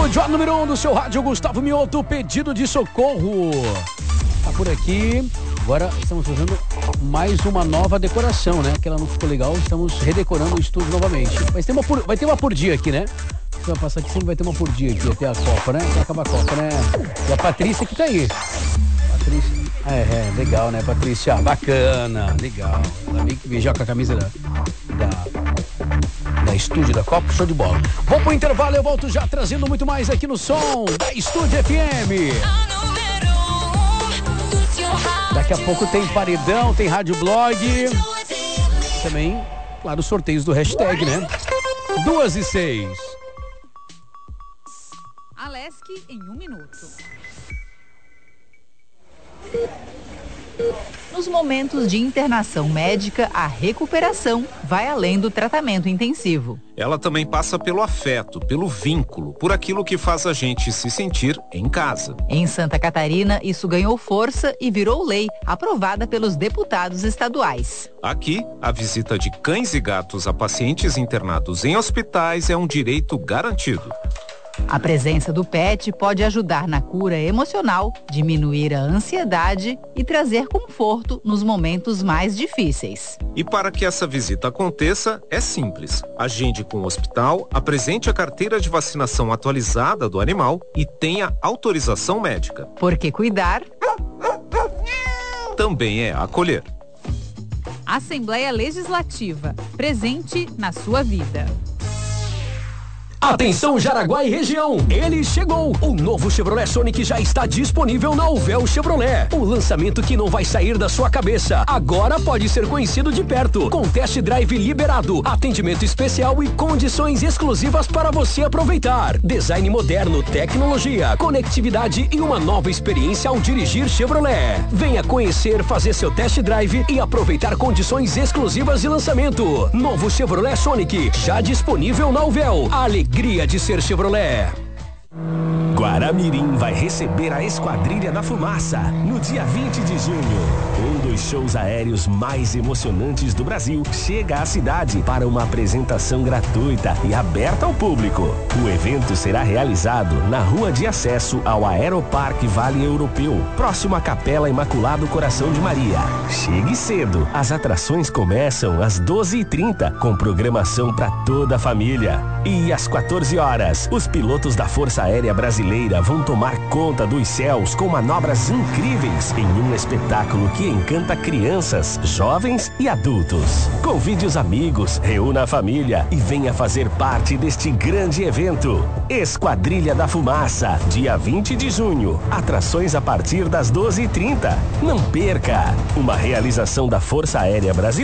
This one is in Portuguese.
Estúdio A número 1 do seu rádio, Gustavo Mioto, pedido de socorro. Tá por aqui. Agora estamos fazendo mais uma nova decoração, né? Que ela não ficou legal, estamos redecorando o estúdio novamente. Mas vai ter uma por dia aqui, né? Você vai passar aqui, sempre vai ter uma por dia aqui, até a Copa, né? Até acabar a Copa, né? E a Patrícia que tá aí. Patrícia, legal, né, Patrícia? Bacana, legal. Ela veio que viajar com a camisa da Estúdio da Copa, show de bola. Vou pro intervalo, eu volto já trazendo muito mais aqui no som da Estúdio FM. Daqui a pouco tem paredão, tem rádio blog. Também, claro, os sorteios do hashtag, né? 2:06. Alesc em 1 minuto. Nos momentos de internação médica, a recuperação vai além do tratamento intensivo. Ela também passa pelo afeto, pelo vínculo, por aquilo que faz a gente se sentir em casa. Em Santa Catarina, isso ganhou força e virou lei, aprovada pelos deputados estaduais. Aqui, a visita de cães e gatos a pacientes internados em hospitais é um direito garantido. A presença do pet pode ajudar na cura emocional, diminuir a ansiedade e trazer conforto nos momentos mais difíceis. E para que essa visita aconteça, é simples. Agende com o hospital, apresente a carteira de vacinação atualizada do animal e tenha autorização médica. Porque cuidar também é acolher. Assembleia Legislativa, presente na sua vida. Atenção Jaraguá e região, ele chegou! O novo Chevrolet Sonic já está disponível na Uvel Chevrolet. O lançamento que não vai sair da sua cabeça. Agora pode ser conhecido de perto, com test drive liberado, atendimento especial e condições exclusivas para você aproveitar. Design moderno, tecnologia, conectividade e uma nova experiência ao dirigir Chevrolet. Venha conhecer, fazer seu test drive e aproveitar condições exclusivas de lançamento. Novo Chevrolet Sonic, já disponível na Uvel. Alegria de ser Chevrolet. Guaramirim vai receber a Esquadrilha da Fumaça no dia 20 de junho. Um dos shows aéreos mais emocionantes do Brasil chega à cidade para uma apresentação gratuita e aberta ao público. O evento será realizado na rua de acesso ao Aeroparque Vale Europeu, próximo à Capela Imaculado Coração de Maria. Chegue cedo. As atrações começam às 12h30, com programação para toda a família. E às 14 horas, os pilotos da Força Aérea Brasileira vão tomar conta dos céus com manobras incríveis em um espetáculo que encanta crianças, jovens e adultos. Convide os amigos, reúna a família e venha fazer parte deste grande evento. Esquadrilha da Fumaça, dia 20 de junho. Atrações a partir das 12h30. Não perca! Uma realização da Força Aérea Brasileira